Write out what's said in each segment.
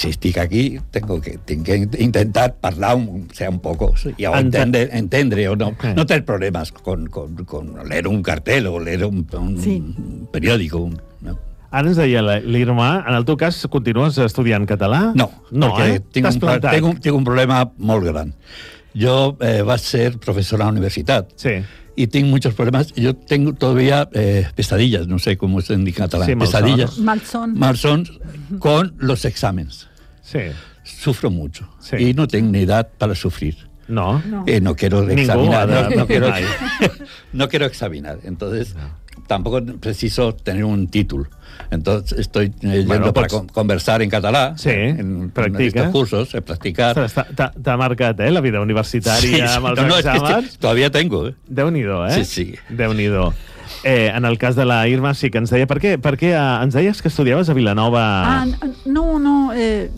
si estic aquí, tinc que intentar parlar, sea un poco, y entendre, o no, no tener problemas con leer un cartel o leer un periòdico. No. Ara ens deia l'Irma, en el teu cas, continues estudiant català? No, perquè tinc un problema molt gran. Jo vaig ser professor a la universitat y tengo muchos problemas. Yo tengo todavía pesadillas, no sé cómo se indica en catalán. Sí, pesadillas. Malsons con los exámenes. Sí. Sufro mucho y no tengo ni edad para sufrir. No. No quiero examinar. No quiero examinar. Entonces, tampoco preciso tener un título. Entonces estoy yendo para conversar en catalán, en estos cursos, practicar. T'ha marcat, la vida universitària amb els exàmens? Es que todavía tengo. Déu-n'hi-do, Sí. Déu-n'hi-do. En el cas de la Irma sí que ens deia... Per què ens deies que estudiaves a Vilanova? No.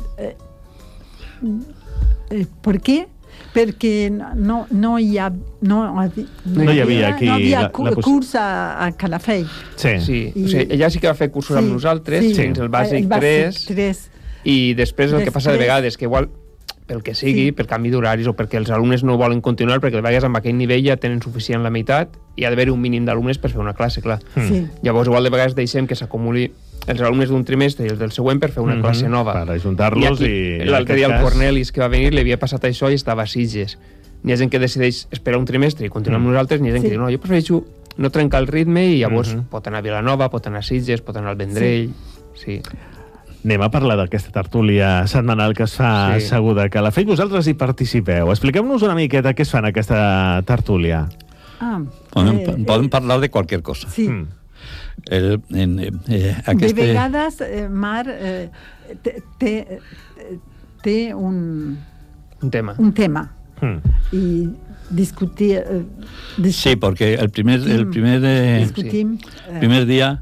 ¿Por qué? Perquè no hi havia curs a Calafell. Sí. O sigui, ella sí que va fer cursos amb nosaltres, fins el bàsic 3, i després el que passa de vegades, que igual, pel que sigui, per canvi d'horaris o perquè els alumnes no volen continuar, perquè de vegades amb aquell nivell ja tenen suficient la meitat i ha d'haver un mínim d'alumnes per fer una classe, clar. Llavors, igual de vegades deixem que s'acumuli els alumnes d'un trimestre i els del següent per fer una classe nova. Per ajuntar-los i... L'altre dia el Cornelis que va venir li havia passat això i estava a Sitges. N'hi ha gent que decideix esperar un trimestre i continuar amb nosaltres, n'hi ha gent que diu, no, jo prefereixo no trencar el ritme i llavors pot anar a Vilanova, pot anar a Sitges, pot anar al Vendrell... Sí. Anem a parlar d'aquesta tertúlia setmanal que es fa asseguda a Calafell. Vosaltres hi participeu. Expliqueu-nos una miqueta què es fa en aquesta tertúlia. Podem parlar de qualsevol cosa. Sí. De vegades, Mar té un tema. I discutir... Sí, porque el primer día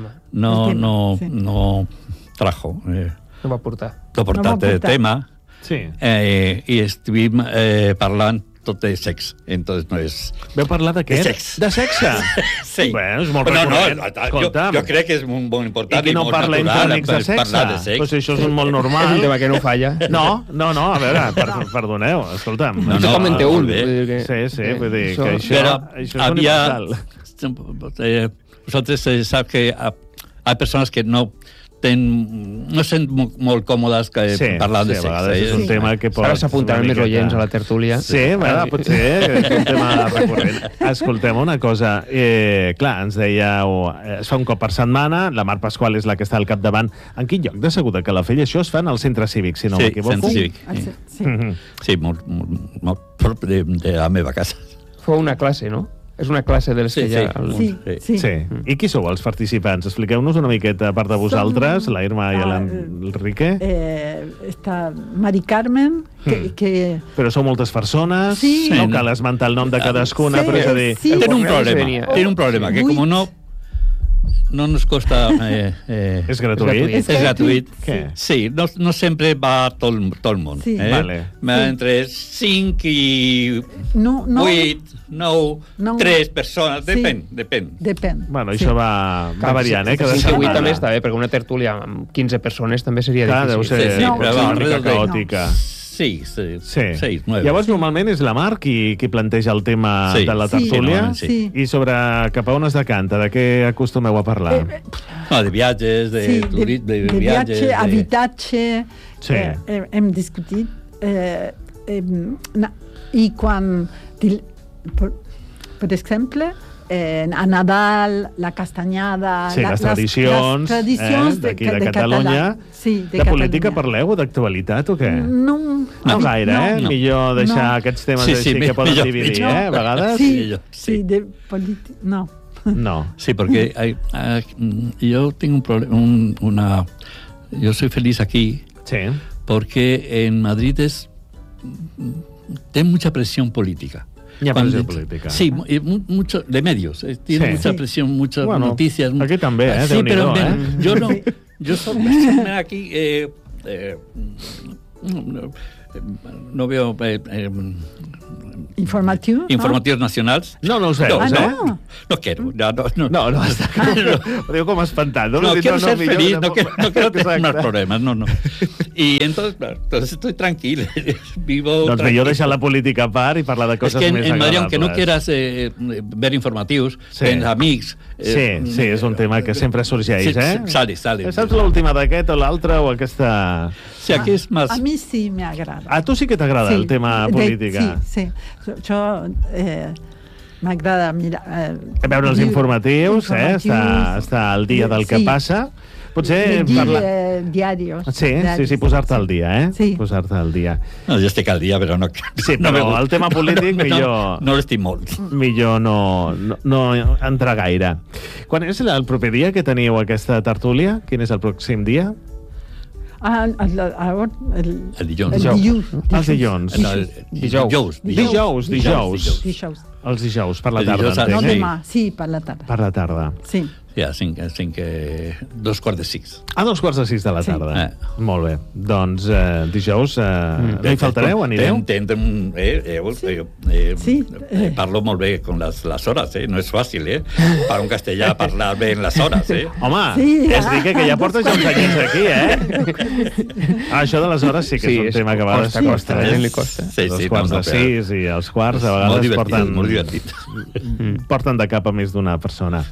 no trajo. No va portar. No portar tema. I estuvim parlant tot de sexe. Entonces no és... Veu parlar de què? De sexe. Sí. Bueno, és molt recurrent. Jo crec que és molt important i molt natural. I qui no parla entre amics de sexe? Pues això és molt normal. És un tema que no falla. No, a veure, perdoneu, escolta'm. No comenté un. Sí, vull dir que això és universal. Vosaltres sap que hi ha persones que no sent molt còmodes parlant de sexe. És un tema que pot... Ara s'apuntaran més oients a la tertúlia. Sí, potser és un tema recurrent. Escoltem una cosa. Clar, ens dèieu, es fa un cop per setmana, la Mar Pasqual és la que està al capdavant. En quin lloc de Segur de Calafell? Això es fa en el centre cívic, si no m'equivoco. Sí, centre cívic. Sí, molt prop de la meva casa. Fou una classe, no? És una classe dels que ja... Sí. I qui sou els participants? Expliqueu-nos una miqueta, a part de vosaltres, la Irma i l'Enrique. Està Mari Carmen, que... Però sou moltes persones, no cal esmentar el nom de cadascuna, però és a dir... Tiene un problema, que com no nos costa... És gratuït? És gratuït. Sí, no sempre va tot el món. Entre 5 i 8, 9, 3 persones, depèn. Bueno, això va variant, eh? 5 i 8 també està bé, perquè una tertúlia amb 15 persones també seria difícil. Deu ser una mica caòtica. Sí. Llavors, normalment és la Mar qui planteja el tema de la tertúlia. I sobre cap a on es decanta? De què acostumeu a parlar? De viatges, de viatge, habitatge... Hem discutit. I quan... Per exemple... a Nadal, la castanyada... Sí, les tradicions d'aquí de Catalunya. De política parleu, d'actualitat o què? No gaire, Millor deixar aquests temes així que poden dividir, a vegades? Sí, de política... No. Sí, porque yo tengo un problema, yo soy feliz aquí, porque en Madrid tengo mucha presión política. Presión política. Sí, mucho de medios. Tiene mucha presión, muchas noticias. Aquí també, sí, pero yo no. Yo soy aquí. no veo... Informatius? Informatius nacionals. No els veus, No quiero. No, està clar. Ho diu com espantat. No, quiero ser feliz, no quiero tener más problemas, no. Y entonces, claro, estoy tranquilo, vivo doncs millor deixar la política a part i parlar de coses més agradables. En Madrid, aunque no quieras ver informatius, tens amics... Sí, és un tema que sempre sorgeix, Sale. Saps l'última d'aquest o l'altra o aquesta... Sí, aquí és més... A mi sí m'agrada. A tu sí que t'agrada el tema política? Sí. Jo m'agrada mirar... Veure els informatius, estar al dia del que passa. Potser diarios. Sí, posar-te al dia, Sí. Posar-te al dia. No, jo estic al dia, però no... Sí, però el tema polític millor... No l'estic molt. Millor no entrar gaire. Quan és el proper dia que teniu aquesta tertúlia? Quin és el pròxim dia? El dilluns. Els dilluns. Dijous. Els dijous, per la tarda. No demà, sí, per la tarda. Per la tarda. Sí. Sí, a 2:45. A 2:45 de la tarda. Molt bé. Doncs dijous no hi faltareu, anireu? Parlo molt bé con las horas, no és fàcil, per un castellà parlar bé en les hores, Home, és dir que ja portes ja uns anyets aquí, Això de les hores sí que és un tema que a vegades costa. A gent li costa. Dos quarts de 6 i els quarts a vegades porten de cap a més d'una persona.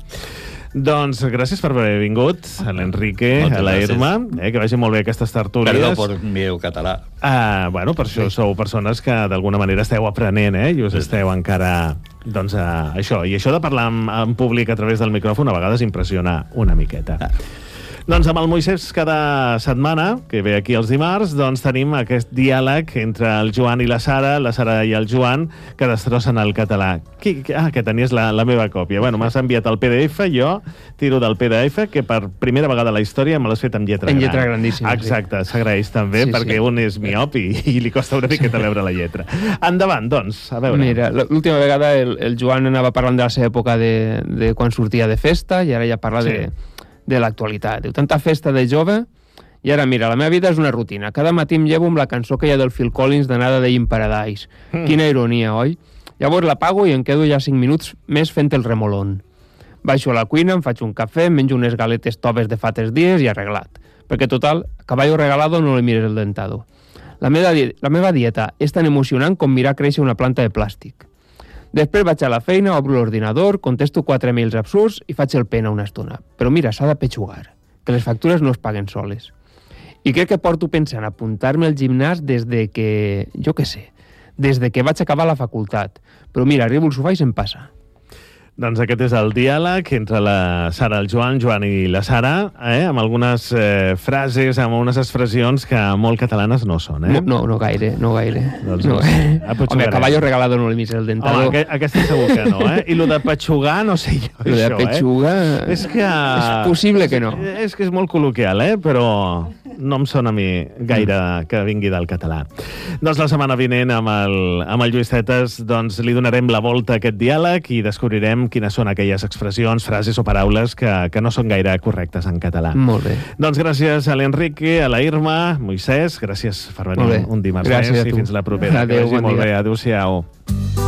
Doncs gràcies per haver vingut, a l'Enrique, a la Irma, que vagi molt bé aquestes tertúlies. Perdó per meu català. Bueno, per això sou persones que d'alguna manera esteu aprenent, i us esteu encara... Doncs això, i això de parlar en públic a través del micròfon a vegades impressiona una miqueta. Doncs amb el Moisès cada setmana, que ve aquí els dimarts, doncs tenim aquest diàleg entre el Joan i la Sara i el Joan, que destrossen el català. Que tenies la meva còpia. Bueno, m'has enviat el PDF, jo tiro del PDF, que per primera vegada a la història me l'has fet en lletra gran. En lletra grandíssima. Exacte, s'agraeix també, perquè un és miop i li costa una miqueta veure la lletra. Endavant, doncs, a veure. Mira, l'última vegada el Joan anava parlant de la seva època de quan sortia de festa, i ara ja parla de l'actualitat. Diu, tanta festa de jove, i ara, mira, la meva vida és una rutina. Cada matí em llevo amb la cançó que hi ha del Phil Collins d'Another Day in Paradise. Quina ironia, oi? Llavors l'apago i em quedo ja 5 minuts més fent el remolón. Baixo a la cuina, em faig un cafè, menjo unes galetes toves de fa 3 dies i arreglat. Perquè, total, caballo regalado no le mires el dentado. La meva dieta és tan emocionant com mirar créixer una planta de plàstic. Després vaig a la feina, obro l'ordinador, contesto 4 mails absurds i faig el pena una estona. Però mira, s'ha de petxugar, que les factures no es paguen soles. I crec que porto pensant apuntar-me al gimnàs des de que, jo què sé, des de que vaig acabar la facultat. Però mira, arribo al sofà i se'm passa. Doncs aquest és el diàleg entre la Sara i el Joan i la Sara, amb algunes frases, amb unes expressions que molt catalanes no són, No gaire. Doncs no. Home, a caballo regalado no le mires el dentado. Home, aquesta segur que no, I lo de petxugar, no sé jo, lo de petxugar... És que... És possible que no. És que és molt col·loquial, però no em sona a mi gaire que vingui del català. Doncs la setmana vinent amb el Lluís Tetes doncs li donarem la volta a aquest diàleg i descobrirem quines són aquelles expressions, frases o paraules que no són gaire correctes en català. Molt bé. Doncs gràcies a l'Enrique, a la Irma, Moisès, gràcies per venir un dimarts més i fins la propera. Adéu, bon dia. Molt bé, adéu-siau.